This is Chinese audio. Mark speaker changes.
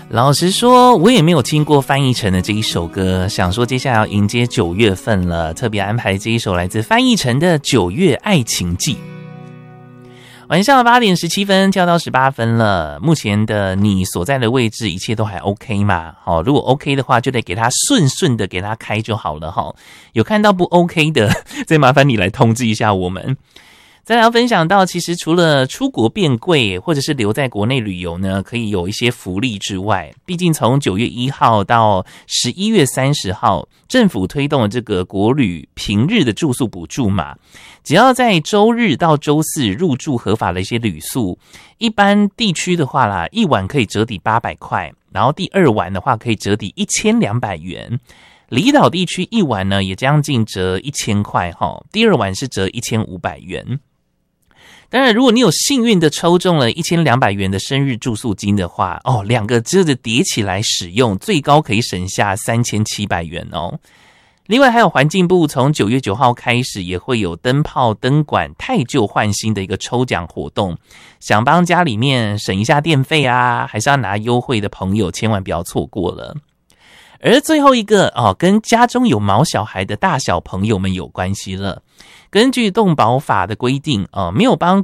Speaker 1: 老实说，我也没有听过翻译成的这一首歌，想说接下来要迎接9月份了，特别安排这一首来自翻译成的《9月爱情记》。晚上8点17分跳到18分了，目前的你所在的位置一切都还 OK 嘛？好，如果 OK 的话，就得给它顺的给它开就好了哈。有看到不 OK 的，再麻烦你来通知一下我们。再来要分享到，其实除了出国变贵或者是留在国内旅游呢，可以有一些福利之外，毕竟从9月1号到11月30号，政府推动了这个国旅平日的住宿补助嘛，只要在周日到周四入住合法的一些旅宿，一般地区的话啦，一晚可以折抵800块，然后第2晚的话可以折抵1200元。离岛地区一晚呢也将近折1000块齁，第2晚是折1500元。当然，如果你有幸运的抽中了1200元的生日住宿金的话，两个折着叠起来使用，最高可以省下3700元哦。另外还有环境部从9月9号开始也会有灯泡灯管汰旧换新的一个抽奖活动，想帮家里面省一下电费啊，还是要拿优惠的朋友千万不要错过了。而最后一个跟家中有毛小孩的大小朋友们有关系了。根据动保法的规定，没有帮